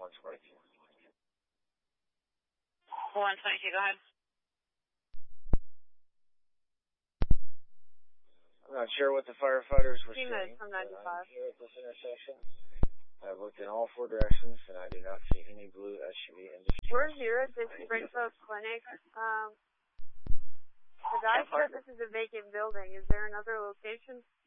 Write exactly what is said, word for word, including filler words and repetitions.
one twenty-two. one twenty-two, go ahead. I'm not sure what the firefighters were Two seeing, minutes from but ninety-five. I'm here at this intersection. I've looked in all four directions, and I do not see any blue S U V in distress. We're here at this Springfield clinic. Um, the guy said this is a vacant building. Is there another location?